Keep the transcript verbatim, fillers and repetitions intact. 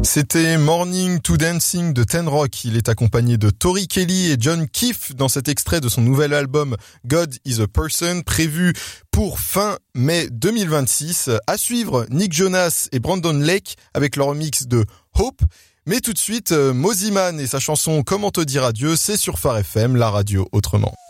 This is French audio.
C'était Morning to Dancing de Ten Rock. Il est accompagné de Tori Kelly et John Keefe dans cet extrait de son nouvel album God is a Person, prévu pour fin mai deux mille vingt-six. À suivre, Nick Jonas et Brandon Lake avec leur remix de Hope. Mais tout de suite, Mosiman et sa chanson Comment te dire adieu, c'est sur Phare F M, la radio autrement.